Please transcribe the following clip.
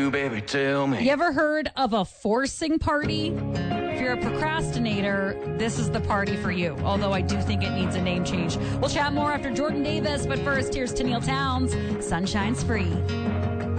you, baby, tell me. You ever heard of a forcing party? If you're a procrastinator, this is the party for you. Although I do think it needs a name change. We'll chat more after Jordan Davis, but first, here's Tenille Townes. Sunshine's Free.